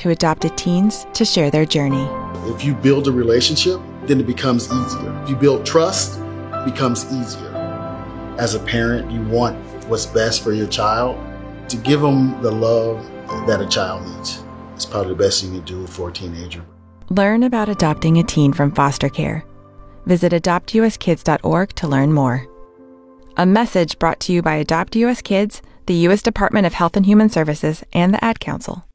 to adopted teens to share their journey. If you build a relationship, then it becomes easier. If you build trust, it becomes easier. As a parent, you want what's best for your child. To give them the love that a child needs is probably the best thing you can do for a teenager. Learn about adopting a teen from foster care. Visit adoptuskids.org to learn more. A message brought to you by Adopt US Kids, the U.S. Department of Health and Human Services, and the Ad Council.